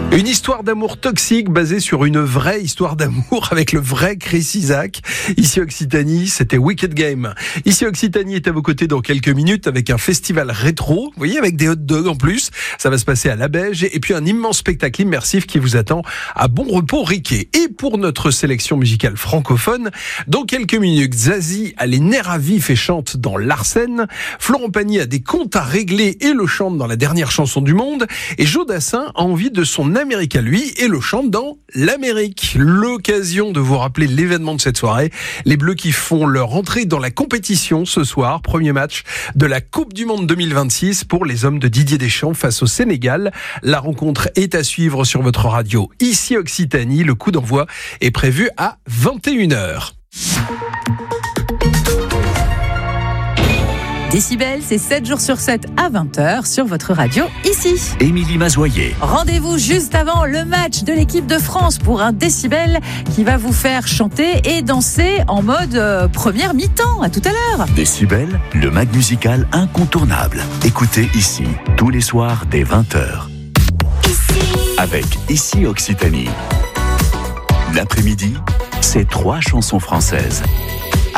Une histoire d'amour toxique basée sur une vraie histoire d'amour avec le vrai Chris Isaak. Ici Occitanie, c'était Wicked Game. Ici Occitanie est à vos côtés dans quelques minutes avec un festival rétro, vous voyez, avec des hot dogs en plus. Ça va se passer à la Beige et puis un immense spectacle immersif qui vous attend à Bon Repos Riquet. Et pour notre sélection musicale francophone, dans quelques minutes, Zazie a les nerfs à vif et chante dans Larsen. Florent Pagny a des comptes à régler et le chante dans la dernière chanson du monde. Et Joe Dassin a envie de son Amérique à lui et le chante dans l'Amérique. L'occasion de vous rappeler l'événement de cette soirée. Les Bleus qui font leur entrée dans la compétition ce soir. Premier match de la Coupe du Monde 2026 pour les hommes de Didier Deschamps face au Sénégal. La rencontre est à suivre sur votre radio ici Occitanie. Le coup d'envoi est prévu à 21h. Décibel, c'est 7 jours sur 7 à 20h sur votre radio ici. Émilie Mazoyer. Rendez-vous juste avant le match de l'équipe de France pour un Décibel qui va vous faire chanter et danser en mode première mi-temps. À tout à l'heure. Décibel, le mag musical incontournable. Écoutez ici, tous les soirs dès 20h. Avec Ici Occitanie. L'après-midi, c'est 3 chansons françaises.